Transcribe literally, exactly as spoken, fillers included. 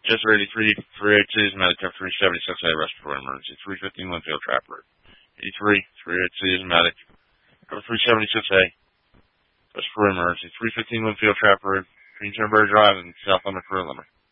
Just ready, three three eight two is medic, three seventy-six A, respiratory emergency, three fifteen Winfield Trap Road. eighty-three, three eight two is medic, three seventy-six A, respiratory emergency, three fifteen Winfield Trap Road, Green Turberry Drive, and South Limit Career Limit.